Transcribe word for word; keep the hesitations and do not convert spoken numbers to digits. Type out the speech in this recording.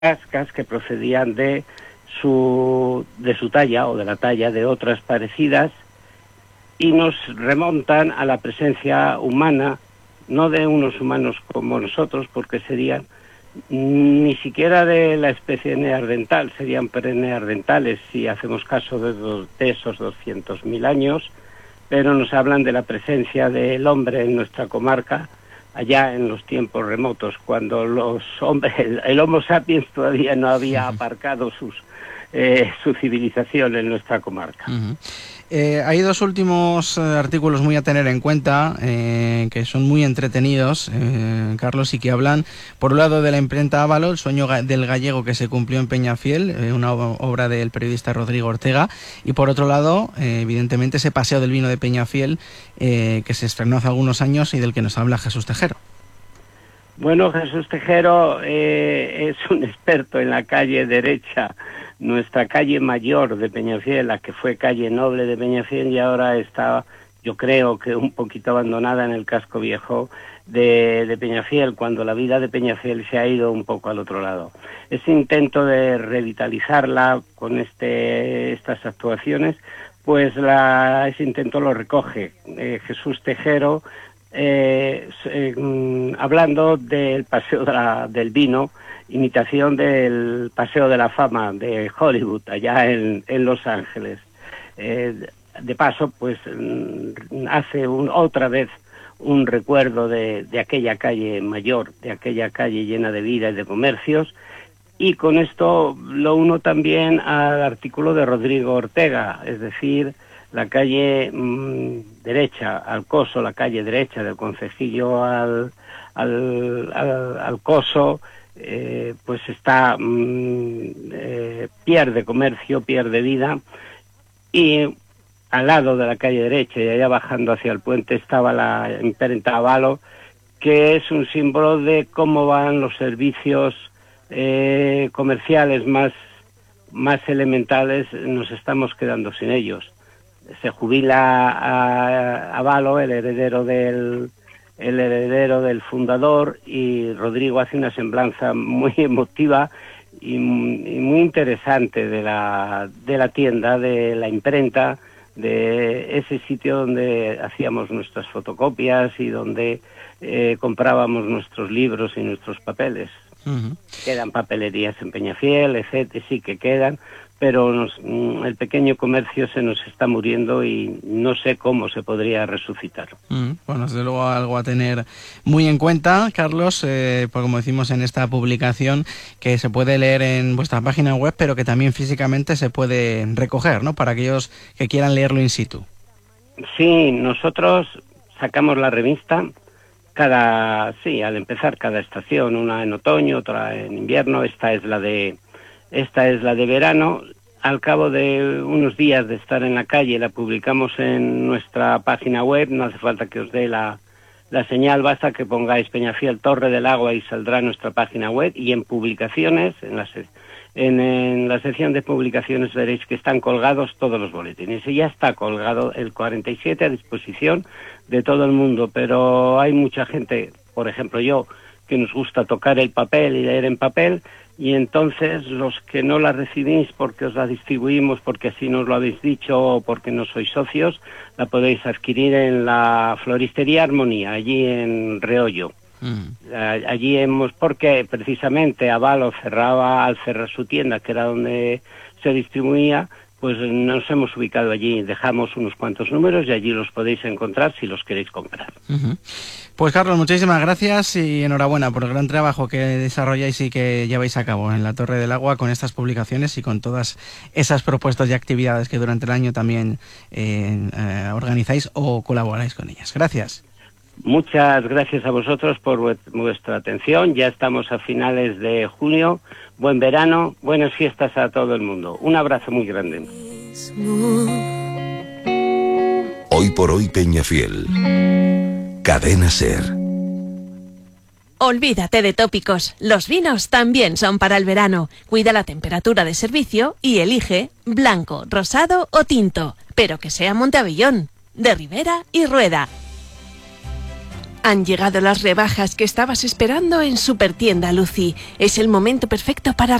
cascas que procedían de su, de su talla o de la talla de otras parecidas y nos remontan a la presencia humana, no de unos humanos como nosotros, porque serían ni siquiera de la especie neandertal, serían preneandertales si hacemos caso de, de esos doscientos mil años, pero nos hablan de la presencia del hombre en nuestra comarca, allá en los tiempos remotos, cuando los hombres, el, el Homo sapiens todavía no había aparcado sus, eh, su civilización en nuestra comarca. Uh-huh. Eh, hay dos últimos eh, artículos muy a tener en cuenta, eh, que son muy entretenidos, eh, Carlos, y que hablan, por un lado, de la imprenta Ávalo, el sueño ga- del gallego que se cumplió en Peñafiel, eh, una ob- obra del periodista Rodrigo Ortega, y por otro lado, eh, evidentemente, ese paseo del vino de Peñafiel, eh, que se estrenó hace algunos años y del que nos habla Jesús Tejero. Bueno, Jesús Tejero eh, es un experto en la calle derecha, nuestra calle mayor de Peñafiel, la que fue calle noble de Peñafiel y ahora está, yo creo que un poquito abandonada en el casco viejo de, de Peñafiel, cuando la vida de Peñafiel se ha ido un poco al otro lado. Ese intento de revitalizarla con este, estas actuaciones, pues la, ese intento lo recoge eh, Jesús Tejero, Eh, eh, hablando del paseo de la, del vino, imitación del paseo de la fama de Hollywood allá en, en Los Ángeles. Eh, de paso, pues hace un, otra vez un recuerdo de, de aquella calle mayor, de aquella calle llena de vida y de comercios, y con esto lo uno también al artículo de Rodrigo Ortega, es decir, la calle mmm, derecha, al Coso, la calle derecha del Concejillo al, al, al, al Coso, eh, pues está, mmm, eh, pierde comercio, pierde vida, y al lado de la calle derecha y allá bajando hacia el puente estaba la imprenta Ávalo, que es un símbolo de cómo van los servicios eh, comerciales más, más elementales, nos estamos quedando sin ellos. Se jubila a Ávalo, el heredero del el heredero del fundador, y Rodrigo hace una semblanza muy emotiva y, y muy interesante de la de la tienda, de la imprenta, de ese sitio donde hacíamos nuestras fotocopias y donde eh, comprábamos nuestros libros y nuestros papeles. Uh-huh. Quedan papelerías en Peñafiel, etcétera, sí que quedan, pero nos, el pequeño comercio se nos está muriendo y no sé cómo se podría resucitar. Mm, bueno, desde luego algo a tener muy en cuenta, Carlos, eh, pues como decimos en esta publicación, que se puede leer en vuestra página web, pero que también físicamente se puede recoger, ¿no?, para aquellos que quieran leerlo in situ. Sí, nosotros sacamos la revista cada, sí, al empezar cada estación, una en otoño, otra en invierno, esta es la de... Esta es la de verano. Al cabo de unos días de estar en la calle, la publicamos en nuestra página web. No hace falta que os dé la, la señal, basta que pongáis Peñafiel Torre del Agua y saldrá nuestra página web. Y en publicaciones, en la, en, en la sección de publicaciones veréis que están colgados todos los boletines. Y ya está colgado el cuarenta y siete a disposición de todo el mundo. Pero hay mucha gente, por ejemplo yo, que nos gusta tocar el papel y leer en papel, y entonces los que no la recibís porque os la distribuimos, porque así nos lo habéis dicho o porque no sois socios, la podéis adquirir en la Floristería Armonía, allí en Reollo. Mm. Allí hemos, porque precisamente Ávalo cerraba, al cerrar su tienda, que era donde se distribuía, pues nos hemos ubicado allí, dejamos unos cuantos números y allí los podéis encontrar si los queréis comprar. Uh-huh. Pues Carlos, muchísimas gracias y enhorabuena por el gran trabajo que desarrolláis y que lleváis a cabo en la Torre del Agua con estas publicaciones y con todas esas propuestas y actividades que durante el año también eh, eh, organizáis o colaboráis con ellas. Gracias. Muchas gracias a vosotros por vuestra atención. Ya estamos a finales de junio. Buen verano, buenas fiestas a todo el mundo. Un abrazo muy grande. Hoy por hoy Peñafiel. Cadena Ser. Olvídate de tópicos. Los vinos también son para el verano. Cuida la temperatura de servicio y elige blanco, rosado o tinto, pero que sea Monteavellón, de Ribera y Rueda. Han llegado las rebajas que estabas esperando en Supertienda Lucy. Es el momento perfecto para